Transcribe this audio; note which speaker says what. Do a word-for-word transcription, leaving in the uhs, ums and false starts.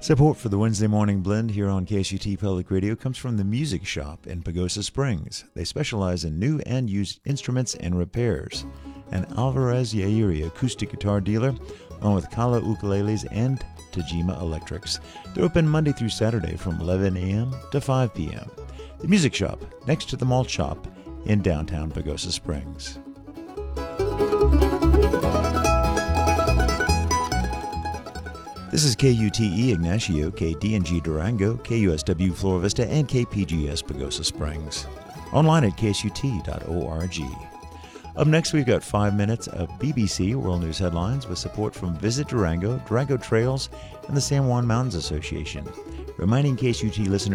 Speaker 1: Support for the Wednesday Morning Blend here on K S U T Public Radio comes from the Music Shop in Pagosa Springs. They specialize in new and used instruments and repairs. An Alvarez Yairi acoustic guitar dealer, along with Kala ukuleles and Tajima Electrics. They're open Monday through Saturday from eleven a.m. to five p.m. The Music Shop, next to the Malt Shop in downtown Pagosa Springs. This is K U T E Ignacio, K D N G Durango, K U S W Flora Vista, and K P G S Pagosa Springs. Online at k s u t dot org. Up next, we've got five minutes of B B C World News Headlines with support from Visit Durango, Durango Trails, and the San Juan Mountains Association. Reminding K S U T listeners